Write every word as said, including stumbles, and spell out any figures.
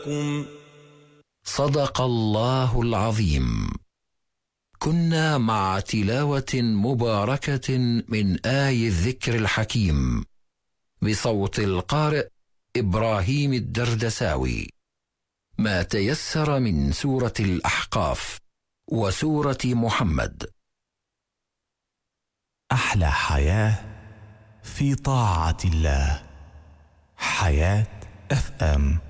لكم. صدق الله العظيم. كنا مع تلاوة مباركة من آي الذكر الحكيم بصوت القارئ إبراهيم الدردساوي. ما تيسر من سورة الأحقاف وسورة محمد. أحلى حياة في طاعة الله. حياة اف ام.